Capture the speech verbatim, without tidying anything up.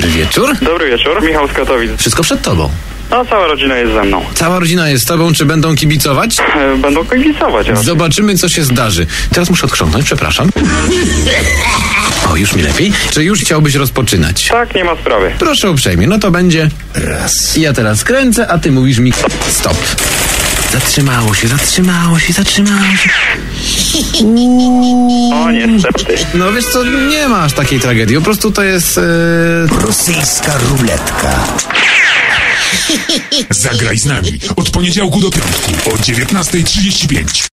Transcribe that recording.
Dobry wieczór. Dobry wieczór, Michał z Katowic. Wszystko przed tobą. No, cała rodzina jest ze mną. Cała rodzina jest z tobą, czy będą kibicować? E, Będą kibicować. raczej. Zobaczymy, co się zdarzy. Teraz muszę odchrząknąć, przepraszam. O, już mi lepiej. Czy już chciałbyś rozpoczynać? Tak, nie ma sprawy. Proszę uprzejmie, no to będzie raz. Ja teraz kręcę, a ty mówisz mi stop. Zatrzymało się, zatrzymało się, zatrzymało się. O, niestety. No wiesz co, nie ma aż takiej tragedii. Po prostu to jest... Yy... Rosyjska ruletka. Zagraj z nami od poniedziałku do piątku o dziewiętnasta trzydzieści pięć.